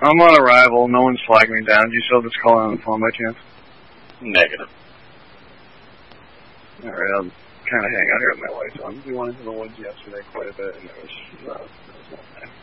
I'm on arrival. No one's flagging me down. Do you still just call on the phone by chance? Negative. Alright, I'll kind of hang out here with my lights on. We went into the woods yesterday quite a bit, and there was nothing.